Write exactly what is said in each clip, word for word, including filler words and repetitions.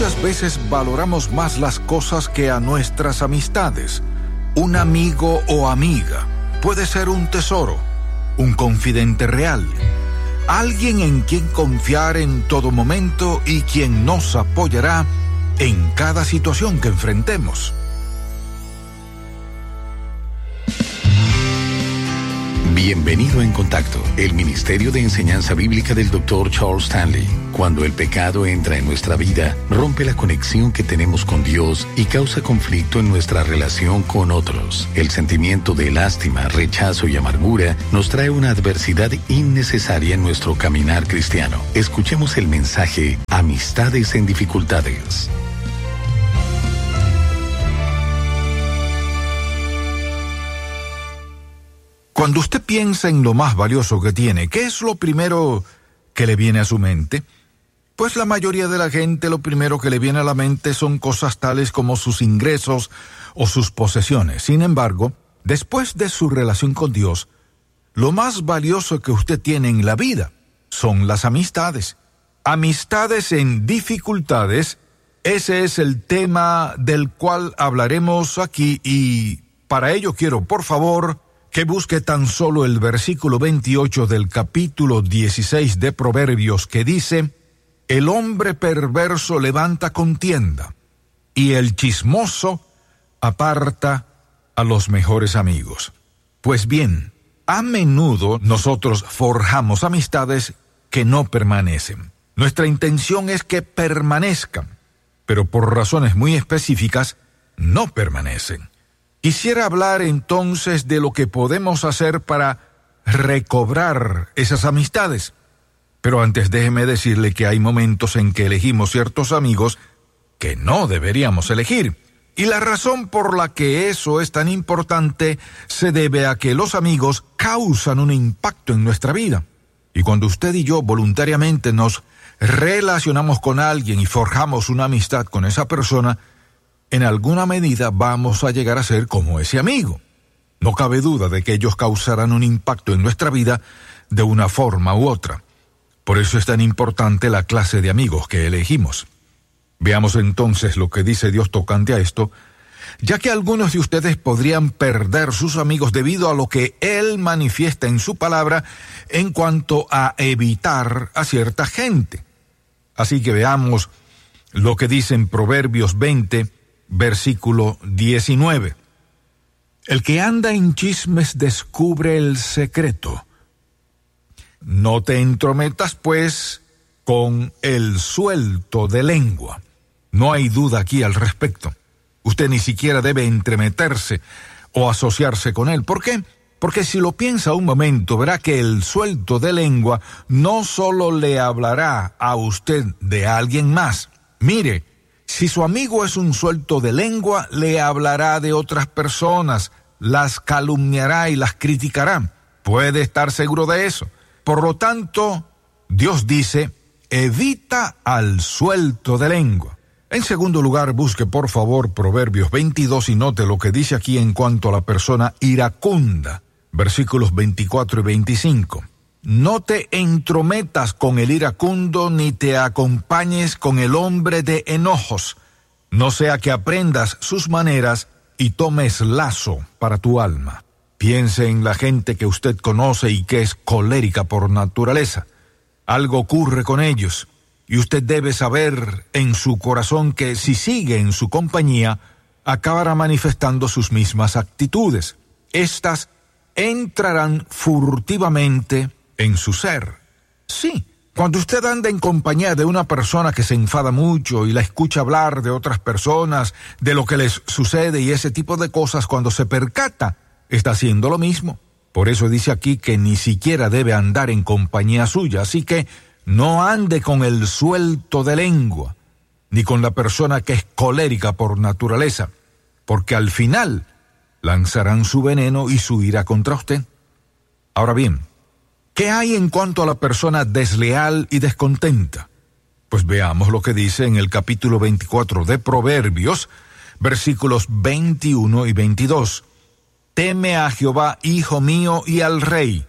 Muchas veces valoramos más las cosas que a nuestras amistades. Un amigo o amiga puede ser un tesoro, un confidente real, alguien en quien confiar en todo momento y quien nos apoyará en cada situación que enfrentemos. Bienvenido a En Contacto, el Ministerio de Enseñanza Bíblica del doctor Charles Stanley. Cuando el pecado entra en nuestra vida, rompe la conexión que tenemos con Dios y causa conflicto en nuestra relación con otros. El sentimiento de lástima, rechazo y amargura nos trae una adversidad innecesaria en nuestro caminar cristiano. Escuchemos el mensaje Amistades en Dificultades. Cuando usted piensa en lo más valioso que tiene, ¿qué es lo primero que le viene a su mente? Pues la mayoría de la gente lo primero que le viene a la mente son cosas tales como sus ingresos o sus posesiones. Sin embargo, después de su relación con Dios, lo más valioso que usted tiene en la vida son las amistades. Amistades en dificultades, ese es el tema del cual hablaremos aquí y para ello quiero, por favor, que busque tan solo el versículo veintiocho del capítulo dieciséis de Proverbios que dice: el hombre perverso levanta contienda, y el chismoso aparta a los mejores amigos. Pues bien, a menudo nosotros forjamos amistades que no permanecen. Nuestra intención es que permanezcan, pero por razones muy específicas no permanecen. Quisiera hablar entonces de lo que podemos hacer para recobrar esas amistades. Pero antes déjeme decirle que hay momentos en que elegimos ciertos amigos que no deberíamos elegir. Y la razón por la que eso es tan importante se debe a que los amigos causan un impacto en nuestra vida. Y cuando usted y yo voluntariamente nos relacionamos con alguien y forjamos una amistad con esa persona, en alguna medida vamos a llegar a ser como ese amigo. No cabe duda de que ellos causarán un impacto en nuestra vida de una forma u otra. Por eso es tan importante la clase de amigos que elegimos. Veamos entonces lo que dice Dios tocante a esto, ya que algunos de ustedes podrían perder sus amigos debido a lo que Él manifiesta en su palabra en cuanto a evitar a cierta gente. Así que veamos lo que dice en Proverbios veinte, versículo diecinueve. El que anda en chismes descubre el secreto. No te entrometas, pues, con el suelto de lengua. No hay duda aquí al respecto. Usted ni siquiera debe entremeterse o asociarse con él. ¿Por qué? Porque si lo piensa un momento, verá que el suelto de lengua no solo le hablará a usted de alguien más. Mire, si su amigo es un suelto de lengua, le hablará de otras personas, las calumniará y las criticará. Puede estar seguro de eso. Por lo tanto, Dios dice, evita al suelto de lengua. En segundo lugar, busque por favor Proverbios veintidós y note lo que dice aquí en cuanto a la persona iracunda. Versículos veinticuatro y veinticinco. No te entrometas con el iracundo, ni te acompañes con el hombre de enojos, no sea que aprendas sus maneras y tomes lazo para tu alma. Piense en la gente que usted conoce y que es colérica por naturaleza. Algo ocurre con ellos, y usted debe saber en su corazón que si sigue en su compañía, acabará manifestando sus mismas actitudes. Estas entrarán furtivamente en su ser. Sí, cuando usted anda en compañía de una persona que se enfada mucho y la escucha hablar de otras personas, de lo que les sucede y ese tipo de cosas, cuando se percata, está haciendo lo mismo. Por eso dice aquí que ni siquiera debe andar en compañía suya, así que no ande con el suelto de lengua, ni con la persona que es colérica por naturaleza, porque al final lanzarán su veneno y su ira contra usted. Ahora bien, ¿qué hay en cuanto a la persona desleal y descontenta? Pues veamos lo que dice en el capítulo veinticuatro de Proverbios, versículos veintiuno y veintidós. Teme a Jehová, hijo mío, y al rey.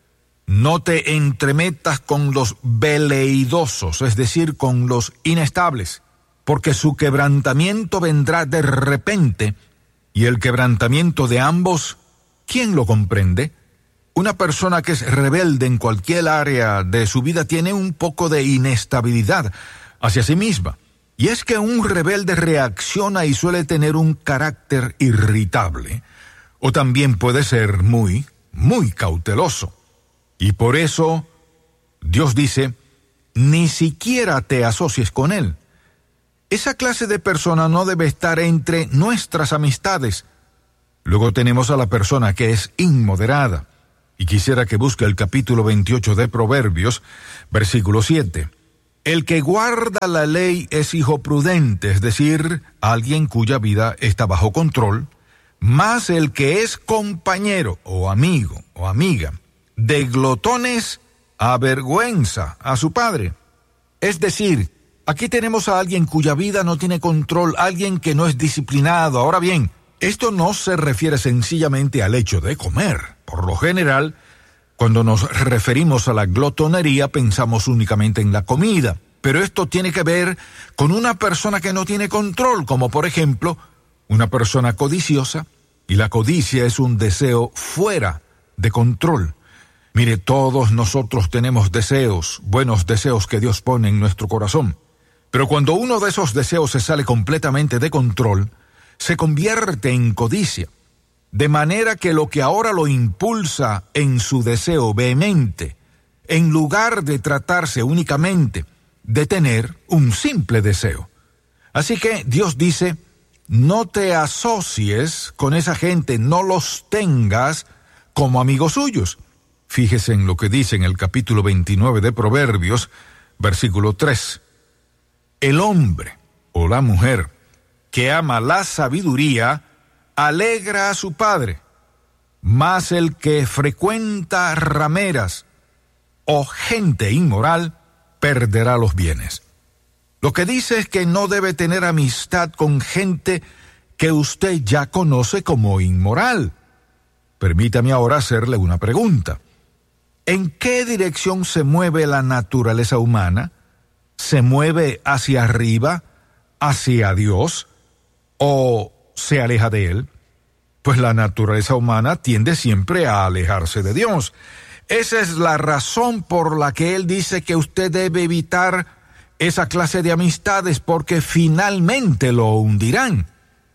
No te entremetas con los veleidosos, es decir, con los inestables. porque su quebrantamiento vendrá de repente, y el quebrantamiento de ambos, ¿quién lo comprende? Una persona que es rebelde en cualquier área de su vida tiene un poco de inestabilidad hacia sí misma. Y es que un rebelde reacciona y suele tener un carácter irritable, o también puede ser muy, muy cauteloso. Y por eso Dios dice, ni siquiera te asocies con él. Esa clase de persona no debe estar entre nuestras amistades. Luego tenemos a la persona que es inmoderada. Y quisiera que busque el capítulo veintiocho de Proverbios, versículo siete. El que guarda la ley es hijo prudente, es decir, alguien cuya vida está bajo control, mas el que es compañero o amigo o amiga de glotones avergüenza a su padre. Es decir, aquí tenemos a alguien cuya vida no tiene control, alguien que no es disciplinado. Ahora bien, esto no se refiere sencillamente al hecho de comer. Por lo general, cuando nos referimos a la glotonería, pensamos únicamente en la comida. Pero esto tiene que ver con una persona que no tiene control, como por ejemplo, una persona codiciosa, y la codicia es un deseo fuera de control. Mire, todos nosotros tenemos deseos, buenos deseos que Dios pone en nuestro corazón. Pero cuando uno de esos deseos se sale completamente de control, se convierte en codicia. De manera que lo que ahora lo impulsa en su deseo vehemente, en lugar de tratarse únicamente de tener un simple deseo. Así que Dios dice, no te asocies con esa gente, no los tengas como amigos suyos. Fíjese en lo que dice en el capítulo veintinueve de Proverbios, versículo tres. El hombre o la mujer que ama la sabiduría alegra a su padre, mas el que frecuenta rameras o gente inmoral perderá los bienes. Lo que dice es que no debe tener amistad con gente que usted ya conoce como inmoral. Permítame ahora hacerle una pregunta. ¿En qué dirección se mueve la naturaleza humana? ¿Se mueve hacia arriba, hacia Dios, o se aleja de él? Pues la naturaleza humana tiende siempre a alejarse de Dios. Esa es la razón por la que él dice que usted debe evitar esa clase de amistades, porque finalmente lo hundirán.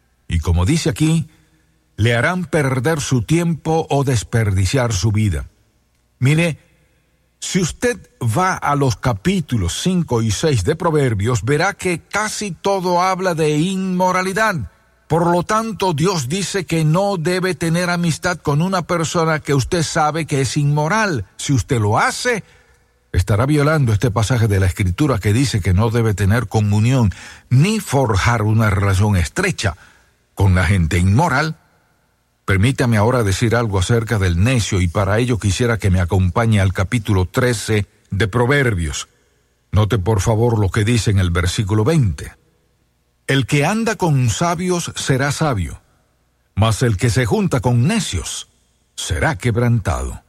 Y como dice aquí, le harán perder su tiempo o desperdiciar su vida. Mire, si usted va a los capítulos cinco y seis de Proverbios, verá que casi todo habla de inmoralidad. Por lo tanto, Dios dice que no debe tener amistad con una persona que usted sabe que es inmoral. Si usted lo hace, estará violando este pasaje de la Escritura que dice que no debe tener comunión ni forjar una relación estrecha con la gente inmoral. Permítame ahora decir algo acerca del necio, y para ello quisiera que me acompañe al capítulo trece de Proverbios. Note por favor lo que dice en el versículo veinte. El que anda con sabios será sabio, mas el que se junta con necios será quebrantado.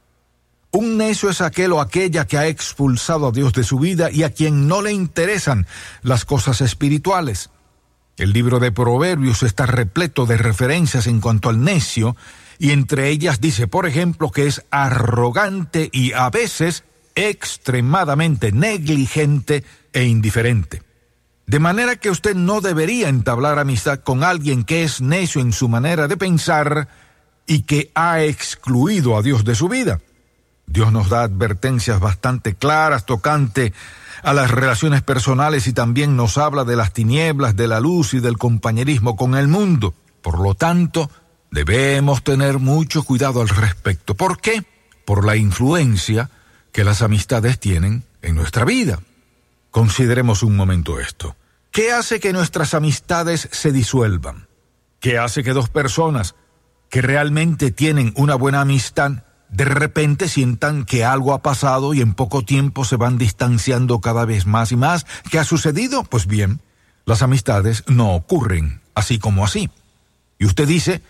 Un necio es aquel o aquella que ha expulsado a Dios de su vida y a quien no le interesan las cosas espirituales. El libro de Proverbios está repleto de referencias en cuanto al necio, y entre ellas dice, por ejemplo, que es arrogante y a veces extremadamente negligente e indiferente. De manera que usted no debería entablar amistad con alguien que es necio en su manera de pensar y que ha excluido a Dios de su vida. Dios nos da advertencias bastante claras tocante a las relaciones personales y también nos habla de las tinieblas, de la luz y del compañerismo con el mundo. Por lo tanto, debemos tener mucho cuidado al respecto. ¿Por qué? Por la influencia que las amistades tienen en nuestra vida. Consideremos un momento esto. ¿Qué hace que nuestras amistades se disuelvan? ¿Qué hace que dos personas que realmente tienen una buena amistad de repente sientan que algo ha pasado y en poco tiempo se van distanciando cada vez más y más? ¿Qué ha sucedido? Pues bien, las amistades no ocurren así como así. Y usted dice,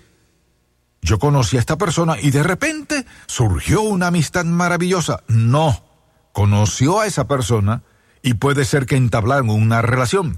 yo conocí a esta persona y de repente surgió una amistad maravillosa. No, conoció a esa persona y puede ser que entablaron una relación,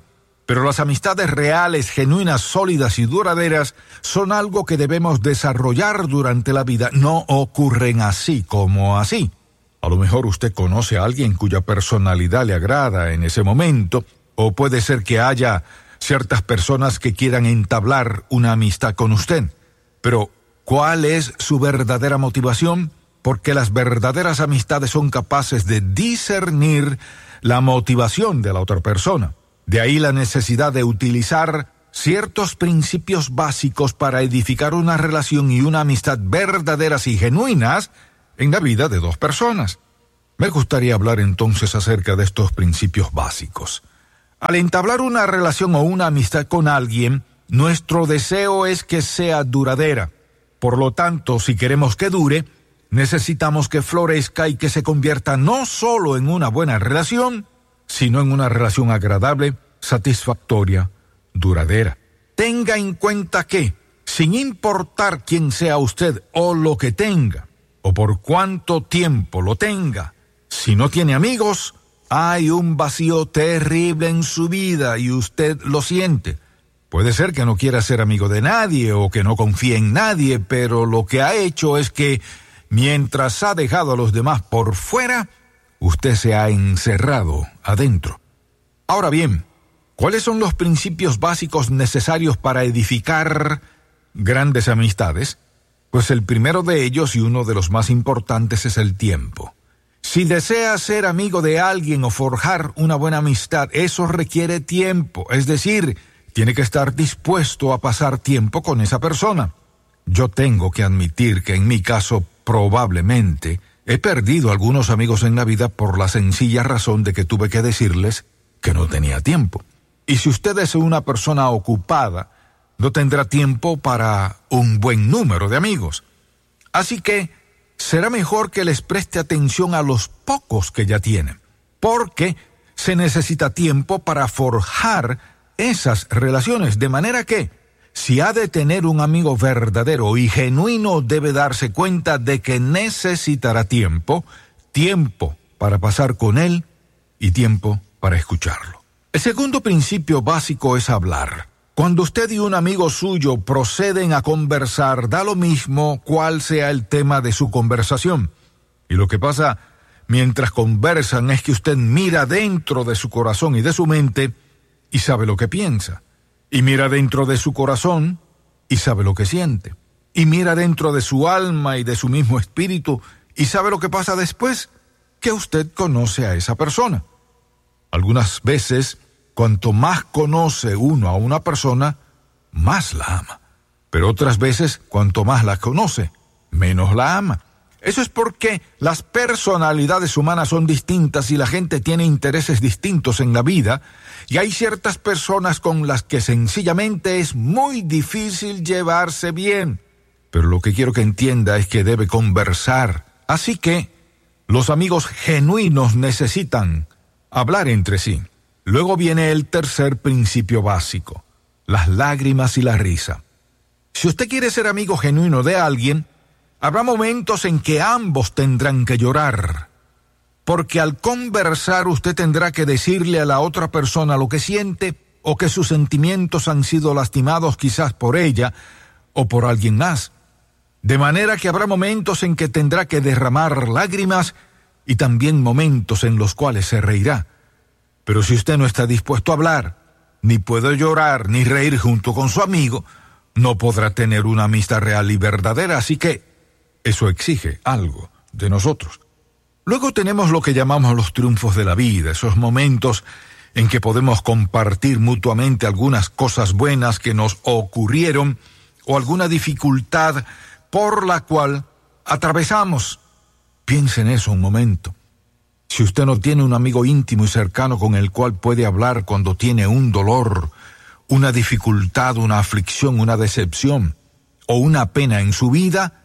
Pero las amistades reales, genuinas, sólidas y duraderas son algo que debemos desarrollar durante la vida. No ocurren así como así. A lo mejor usted conoce a alguien cuya personalidad le agrada en ese momento, o puede ser que haya ciertas personas que quieran entablar una amistad con usted. Pero, ¿cuál es su verdadera motivación? Porque las verdaderas amistades son capaces de discernir la motivación de la otra persona. De ahí la necesidad de utilizar ciertos principios básicos para edificar una relación y una amistad verdaderas y genuinas en la vida de dos personas. Me gustaría hablar entonces acerca de estos principios básicos. Al entablar una relación o una amistad con alguien, nuestro deseo es que sea duradera. Por lo tanto, si queremos que dure, necesitamos que florezca y que se convierta no solo en una buena relación, sino en una relación agradable, satisfactoria, duradera. Tenga en cuenta que, sin importar quién sea usted o lo que tenga, o por cuánto tiempo lo tenga, si no tiene amigos, hay un vacío terrible en su vida y usted lo siente. Puede ser que no quiera ser amigo de nadie o que no confíe en nadie, pero lo que ha hecho es que, mientras ha dejado a los demás por fuera, usted se ha encerrado adentro. Ahora bien, ¿cuáles son los principios básicos necesarios para edificar grandes amistades? Pues el primero de ellos y uno de los más importantes es el tiempo. Si desea ser amigo de alguien o forjar una buena amistad, eso requiere tiempo, es decir, tiene que estar dispuesto a pasar tiempo con esa persona. Yo tengo que admitir que en mi caso probablemente he perdido algunos amigos en la vida por la sencilla razón de que tuve que decirles que no tenía tiempo. Y si usted es una persona ocupada, no tendrá tiempo para un buen número de amigos. Así que será mejor que les preste atención a los pocos que ya tienen, porque se necesita tiempo para forjar esas relaciones, de manera que, si ha de tener un amigo verdadero y genuino, debe darse cuenta de que necesitará tiempo, tiempo para pasar con él y tiempo para escucharlo. El segundo principio básico es hablar. Cuando usted y un amigo suyo proceden a conversar, da lo mismo cuál sea el tema de su conversación. Y lo que pasa mientras conversan es que usted mira dentro de su corazón y de su mente y sabe lo que piensa. Y mira dentro de su corazón y sabe lo que siente. Y mira dentro de su alma y de su mismo espíritu y sabe lo que pasa después que usted conoce a esa persona. Algunas veces, cuanto más conoce uno a una persona, más la ama. Pero otras veces, cuanto más la conoce, menos la ama. Eso es porque las personalidades humanas son distintas y la gente tiene intereses distintos en la vida, y hay ciertas personas con las que sencillamente es muy difícil llevarse bien. Pero lo que quiero que entienda es que debe conversar. Así que los amigos genuinos necesitan hablar entre sí. Luego viene el tercer principio básico, las lágrimas y la risa. Si usted quiere ser amigo genuino de alguien, habrá momentos en que ambos tendrán que llorar, porque al conversar usted tendrá que decirle a la otra persona lo que siente o que sus sentimientos han sido lastimados quizás por ella o por alguien más. De manera que habrá momentos en que tendrá que derramar lágrimas y también momentos en los cuales se reirá. Pero si usted no está dispuesto a hablar, ni puede llorar ni reír junto con su amigo, no podrá tener una amistad real y verdadera, así que eso exige algo de nosotros. Luego tenemos lo que llamamos los triunfos de la vida, esos momentos en que podemos compartir mutuamente algunas cosas buenas que nos ocurrieron o alguna dificultad por la cual atravesamos. Piense en eso un momento. Si usted no tiene un amigo íntimo y cercano con el cual puede hablar cuando tiene un dolor, una dificultad, una aflicción, una decepción o una pena en su vida,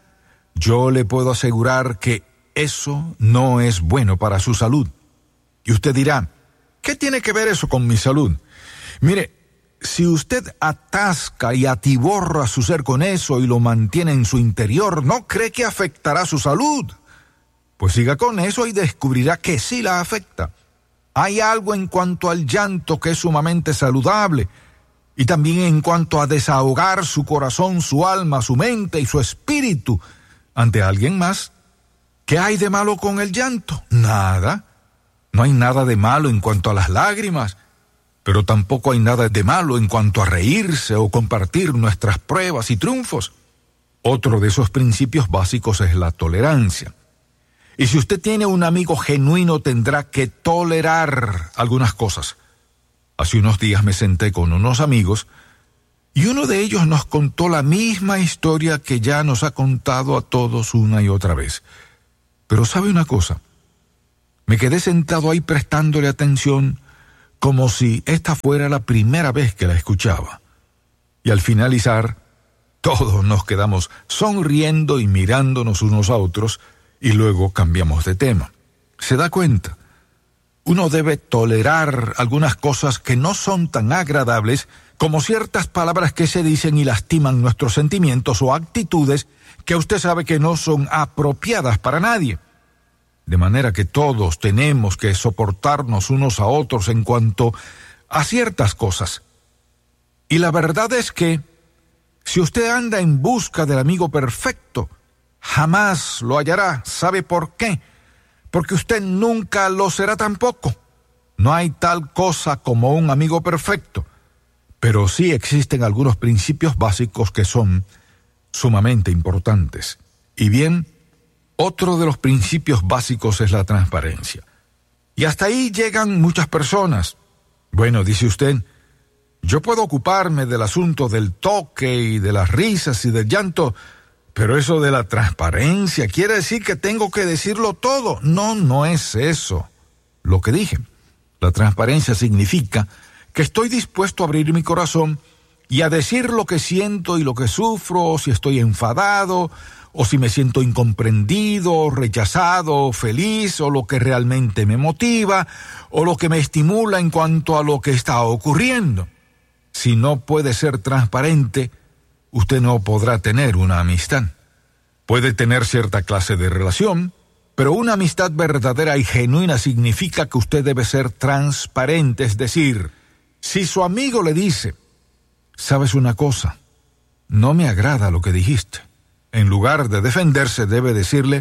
yo le puedo asegurar que eso no es bueno para su salud. Y usted dirá, ¿qué tiene que ver eso con mi salud? Mire, si usted atasca y atiborra su ser con eso y lo mantiene en su interior, ¿no cree que afectará su salud? Pues siga con eso y descubrirá que sí la afecta. Hay algo en cuanto al llanto que es sumamente saludable, y también en cuanto a desahogar su corazón, su alma, su mente y su espíritu ante alguien más. ¿Qué hay de malo con el llanto? Nada. No hay nada de malo en cuanto a las lágrimas, pero tampoco hay nada de malo en cuanto a reírse o compartir nuestras pruebas y triunfos. Otro de esos principios básicos es la tolerancia. Y si usted tiene un amigo genuino, tendrá que tolerar algunas cosas. Hace unos días me senté con unos amigos y uno de ellos nos contó la misma historia que ya nos ha contado a todos una y otra vez. Pero ¿sabe una cosa? Me quedé sentado ahí prestándole atención como si esta fuera la primera vez que la escuchaba. Y al finalizar, todos nos quedamos sonriendo y mirándonos unos a otros y luego cambiamos de tema. ¿Se da cuenta? Uno debe tolerar algunas cosas que no son tan agradables como ciertas palabras que se dicen y lastiman nuestros sentimientos o actitudes que usted sabe que no son apropiadas para nadie. De manera que todos tenemos que soportarnos unos a otros en cuanto a ciertas cosas. Y la verdad es que, si usted anda en busca del amigo perfecto, jamás lo hallará. ¿Sabe por qué? Porque usted nunca lo será tampoco. No hay tal cosa como un amigo perfecto, pero sí existen algunos principios básicos que son sumamente importantes. Y bien, otro de los principios básicos es la transparencia. Y hasta ahí llegan muchas personas. Bueno, dice usted, yo puedo ocuparme del asunto del toque y de las risas y del llanto, pero eso de la transparencia quiere decir que tengo que decirlo todo. No, no es eso lo que dije. La transparencia significa que estoy dispuesto a abrir mi corazón y a decir lo que siento y lo que sufro, o si estoy enfadado, o si me siento incomprendido, rechazado, feliz, o lo que realmente me motiva, o lo que me estimula en cuanto a lo que está ocurriendo. Si no puede ser transparente, usted no podrá tener una amistad. Puede tener cierta clase de relación, pero una amistad verdadera y genuina significa que usted debe ser transparente, es decir, si su amigo le dice, ¿sabes una cosa? No me agrada lo que dijiste. En lugar de defenderse, debe decirle,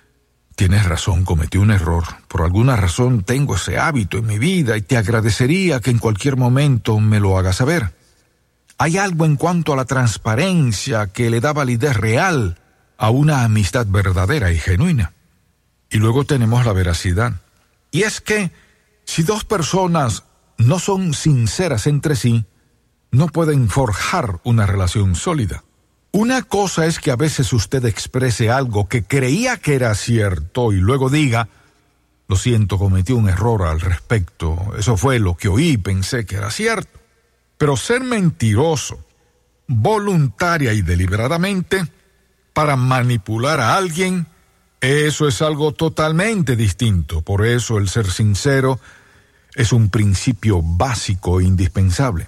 tienes razón, cometí un error. Por alguna razón tengo ese hábito en mi vida y te agradecería que en cualquier momento me lo hagas saber. Hay algo en cuanto a la transparencia que le da validez real a una amistad verdadera y genuina. Y luego tenemos la veracidad. Y es que si dos personas no son sinceras entre sí, no pueden forjar una relación sólida. Una cosa es que a veces usted exprese algo que creía que era cierto y luego diga, lo siento, cometí un error al respecto, eso fue lo que oí y pensé que era cierto. Pero ser mentiroso, voluntaria y deliberadamente, para manipular a alguien, eso es algo totalmente distinto. Por eso el ser sincero es un principio básico e indispensable.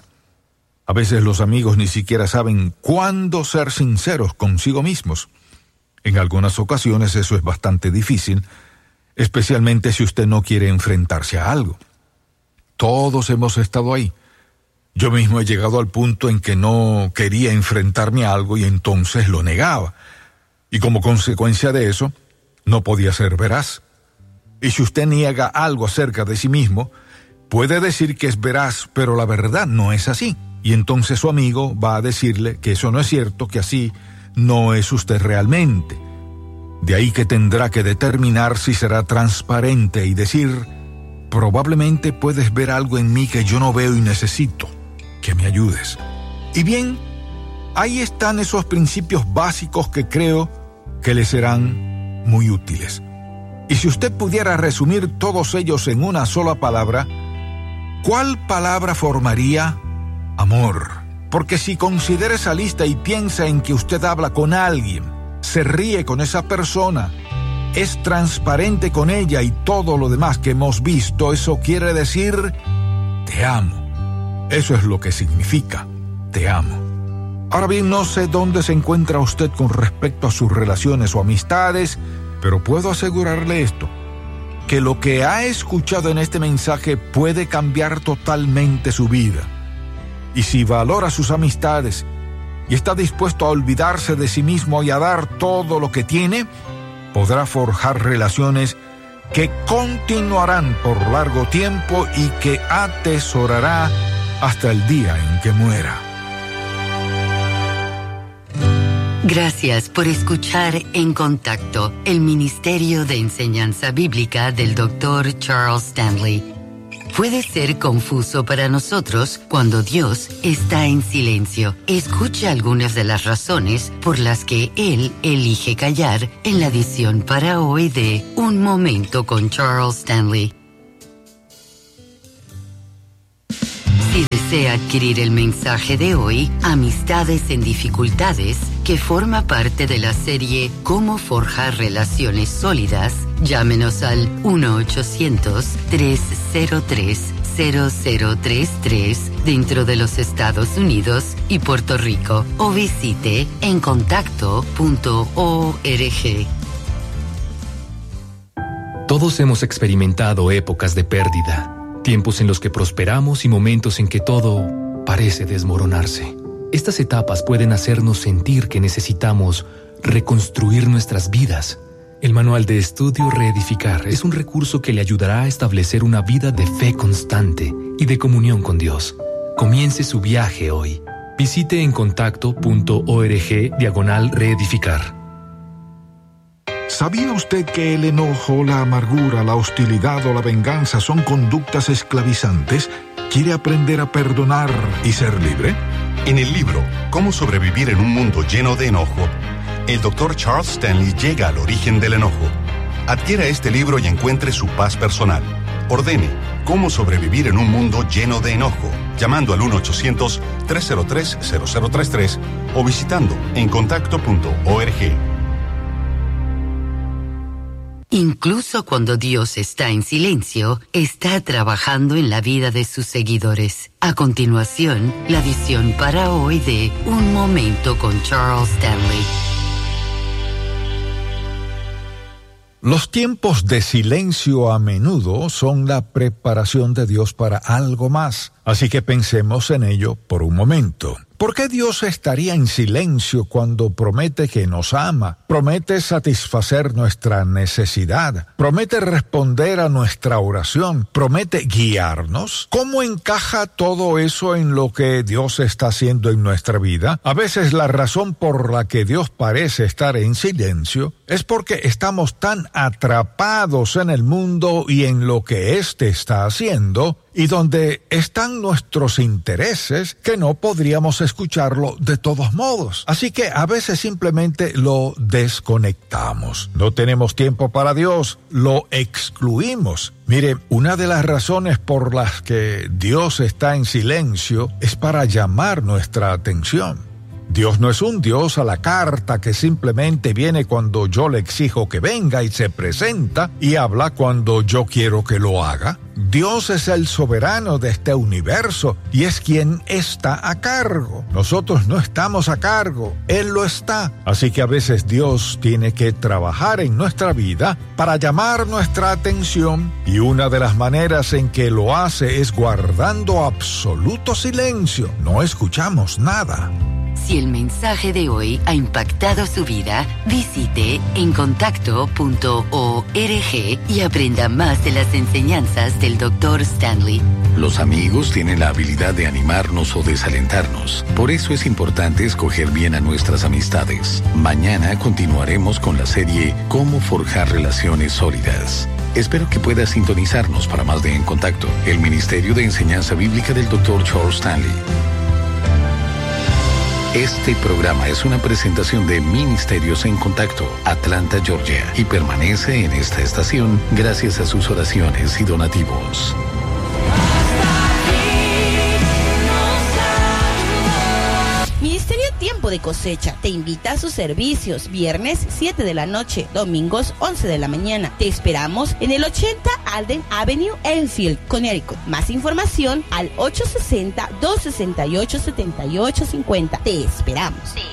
A veces los amigos ni siquiera saben cuándo ser sinceros consigo mismos. En algunas ocasiones eso es bastante difícil, especialmente si usted no quiere enfrentarse a algo. Todos hemos estado ahí. Yo mismo he llegado al punto en que no quería enfrentarme a algo y entonces lo negaba. Y como consecuencia de eso, no podía ser veraz. Y si usted niega algo acerca de sí mismo, puede decir que es veraz, pero la verdad no es así. Y entonces su amigo va a decirle que eso no es cierto, que así no es usted realmente. De ahí que tendrá que determinar si será transparente y decir, probablemente puedes ver algo en mí que yo no veo y necesito que me ayudes. Y bien, ahí están esos principios básicos que creo que le serán muy útiles. Y si usted pudiera resumir todos ellos en una sola palabra, ¿cuál palabra formaría? Amor. Porque si considera esa lista y piensa en que usted habla con alguien, se ríe con esa persona, es transparente con ella y todo lo demás que hemos visto, eso quiere decir, te amo. Eso es lo que significa, te amo. Ahora bien, no sé dónde se encuentra usted con respecto a sus relaciones o amistades, pero puedo asegurarle esto, que lo que ha escuchado en este mensaje puede cambiar totalmente su vida. Y si valora sus amistades y está dispuesto a olvidarse de sí mismo y a dar todo lo que tiene, podrá forjar relaciones que continuarán por largo tiempo y que atesorará hasta el día en que muera. Gracias por escuchar En Contacto, el Ministerio de Enseñanza Bíblica del doctor Charles Stanley. Puede ser confuso para nosotros cuando Dios está en silencio. Escucha algunas de las razones por las que Él elige callar en la edición para hoy de Un Momento con Charles Stanley. Si desea adquirir el mensaje de hoy, Amistades en Dificultades, que forma parte de la serie Cómo Forjar Relaciones Sólidas, llámenos al uno ochocientos, tres cero tres, cero cero tres tres dentro de los Estados Unidos y Puerto Rico o visite en contacto punto org. Todos hemos experimentado épocas de pérdida, tiempos en los que prosperamos y momentos en que todo parece desmoronarse. Estas etapas pueden hacernos sentir que necesitamos reconstruir nuestras vidas. El manual de estudio Reedificar es un recurso que le ayudará a establecer una vida de fe constante y de comunión con Dios. Comience su viaje hoy. Visite en contacto punto org diagonal reedificar. ¿Sabía usted que el enojo, la amargura, la hostilidad o la venganza son conductas esclavizantes? ¿Quiere aprender a perdonar y ser libre? En el libro Cómo sobrevivir en un mundo lleno de enojo, el doctor Charles Stanley llega al origen del enojo. Adquiera este libro y encuentre su paz personal. Ordene Cómo sobrevivir en un mundo lleno de enojo, llamando al uno ochocientos, tres cero tres, cero cero tres tres o visitando en contacto punto org. Incluso cuando Dios está en silencio, está trabajando en la vida de sus seguidores. A continuación, la edición para hoy de Un Momento con Charles Stanley. Los tiempos de silencio a menudo son la preparación de Dios para algo más. Así que pensemos en ello por un momento. ¿Por qué Dios estaría en silencio cuando promete que nos ama, promete satisfacer nuestra necesidad, promete responder a nuestra oración, promete guiarnos? ¿Cómo encaja todo eso en lo que Dios está haciendo en nuestra vida? A veces la razón por la que Dios parece estar en silencio es porque estamos tan atrapados en el mundo y en lo que éste está haciendo, y donde están nuestros intereses, que no podríamos escucharlo de todos modos. Así que a veces simplemente lo desconectamos. No tenemos tiempo para Dios, lo excluimos. Mire, una de las razones por las que Dios está en silencio es para llamar nuestra atención. Dios no es un Dios a la carta que simplemente viene cuando yo le exijo que venga y se presenta y habla cuando yo quiero que lo haga. Dios es el soberano de este universo y es quien está a cargo. Nosotros no estamos a cargo, Él lo está. Así que a veces Dios tiene que trabajar en nuestra vida para llamar nuestra atención, y una de las maneras en que lo hace es guardando absoluto silencio. No escuchamos nada. Si el mensaje de hoy ha impactado su vida, visite en contacto punto org y aprenda más de las enseñanzas del doctor Stanley. Los amigos tienen la habilidad de animarnos o desalentarnos. Por eso es importante escoger bien a nuestras amistades. Mañana continuaremos con la serie Cómo forjar relaciones sólidas. Espero que pueda sintonizarnos para más de En Contacto, el Ministerio de Enseñanza Bíblica del doctor Charles Stanley. Este programa es una presentación de Ministerios en Contacto, Atlanta, Georgia, y permanece en esta estación gracias a sus oraciones y donativos. Ministerio Tiempo de Cosecha te invita a sus servicios viernes siete de la noche, domingos once de la mañana. Te esperamos en el ochenta Alden Avenue, Enfield, Connecticut. Más información al ocho sesenta, dos sesenta y ocho, setenta y ocho cincuenta. Te esperamos.